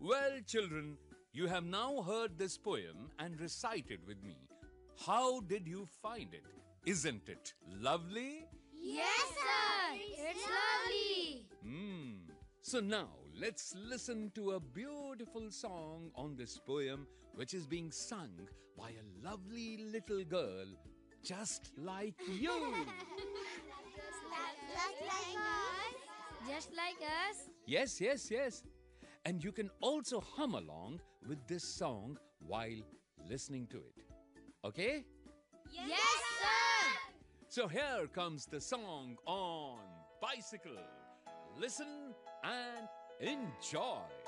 Well, children, you have now heard this poem and recited with me. How did you find it? Isn't it lovely? Yes, sir. It's lovely. So now let's listen to a beautiful song on this poem which is being sung by a lovely little girl just like you. Just like us. Yes. And you can also hum along with this song while listening to it. Okay? Yes, sir. So here comes the song on Bicycle. Listen and enjoy.